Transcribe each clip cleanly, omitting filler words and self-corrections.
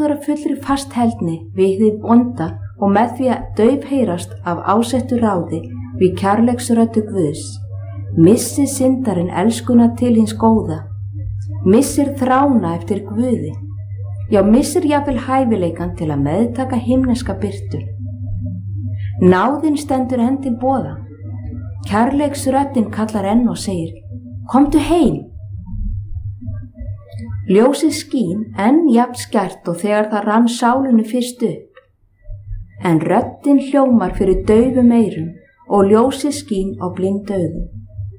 fyrirburðarfullri fastheldni við hið vonda og með því að daufheyrast af ásettu ráði við kærleiksröddu Guðs, missi syndarinn elskuna til hins góða, missir þrána eftir Guði, já missir jafnvel hæfileikan til að meðtaka himneska birtu. Náðin stendur enn til boða. Kærleiksröddin kallar enn og segir: komdu heim. Ljósið skín enn jafn skært og þegar það rann sálinu fyrst upp, en röddin hljómar fyrir daufum eyrum og ljósið skín á blind augum.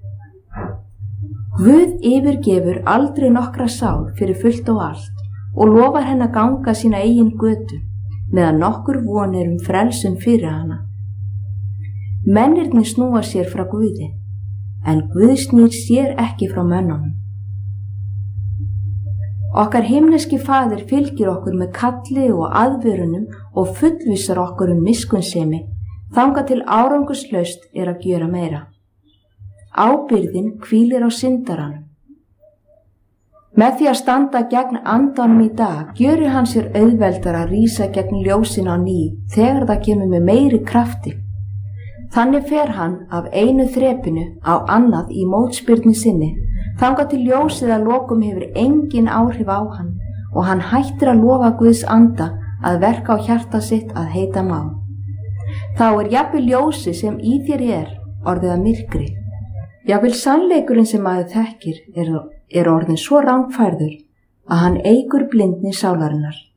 Guð yfirgefur aldrei nokkra sál fyrir fullt og allt og lofar henni að ganga sína eigin götu meðan nokkur von frelsun fyrir hana. Mennirnir snúa sér frá Guði, en Guð snýr sér ekki frá mönnunum. Okkar himneski faðir fylgir okkur með kalli og aðvörunum og fullvissar okkur miskunnsemi þangað til árangurslaust að gera meira. Ábyrgðin hvílir á syndaranum. Með því að standa gegn andanum í dag gjörir hann sér auðveldara að rísa gegn ljósin á ný þegar það kemur með meiri krafti. Þannig fer hann af einu þrepinu á annað í mótspyrnu sinni þangað til ljósið að lokum hefur engin áhrif á hann og hann hættir að lofa Guðs anda að verka á hjarta sitt að heita má. Þá jafnvel ljósið sem í þér orðið að myrkri. Jafnvel sannleikurinn sem maður þekkir orðinn svo rangfærður að hann eykur blindni sálarinnar.